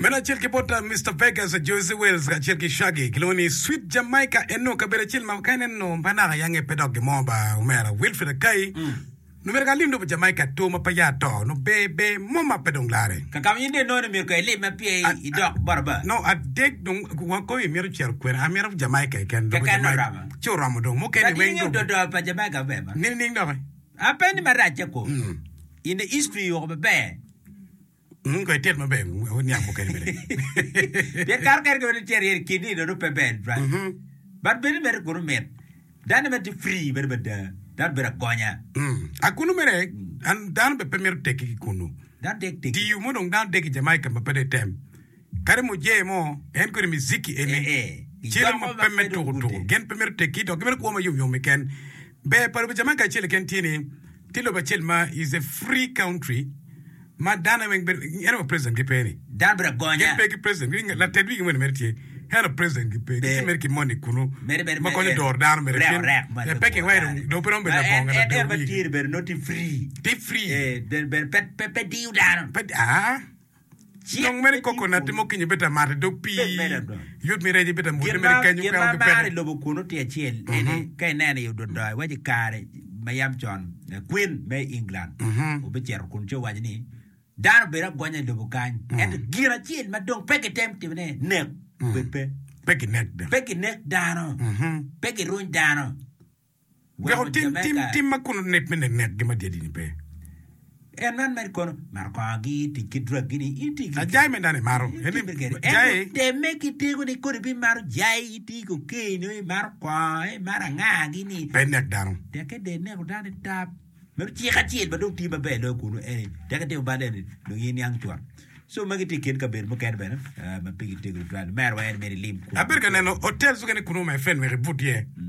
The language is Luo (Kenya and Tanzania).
Mena chil ki bota Mr. Vegas Jose Wells ka chil ki Shaggy kiloni Sweet Jamaica eno ka bere chil ma kanen no bana yange pedog momba umera Wilfred Kai no merga lindo Jamaica to ma payato no bebe moma pedong lare ka kam yinde no mi ko le ma pie I dok barba no a deg dum ko mi mer cher kwer a mer Jamaica ken do Jamaica cho ramo mo ken we do pa Jamaica beba ning do a pen ma rache ko in the history of be ko tet ma be woni am ko ken be de kar go cher kini do pe ben right but be mer ko met dan met free be da dan be gonya akunu mere an dan be premier teki kunu dan tek tek di mo dong dan tek Jamaica ma pe de tem kare mo je mo en ko muziki ene chile mo pe to gen premier teki to gen ko ma yum ken be par Jamaica chile ken tini tilo ba chilma is a free country ma dana weng ber eno president ki peni dan be gonya gen pe ki president la tedwi ki mo merti hera president ki pe ki mer ki money kunu ma ko ni dor dan mer e pe ki wai do pero be da bonga e ba tir ber not free den ber pe diu dan pe non mer coconut mo ki ni beta mar do pi yut mi reji beta mo de mer kanyu ka pe lo bu kunu te chiel ene kai nene yu do wa ji kare mayam John Queen me England o be cher kun che wa ni dan be ra gonya lo bu kan et gira chiel ma dong pe ke tem ti ne ne Peki nek dano. Peki run dano. Well, tim makunu net nek gima dedi ni pe. Man mer kono marquagi tiki drugini iti. Jai men dane maro. Jai they make it go ni ko bi maro jai iti ko ke ni marqua maranga gini. Pe nek dano. De ke de nek dane tap. Mer chi khati ba do ti ba be do kuno de ke de ba de do yin yang tuar. So magiti ken ka ber mo ken ben ma pigi tegru dal mer wa mer lim aber kan no hotel su ken kuno my friend me rebutie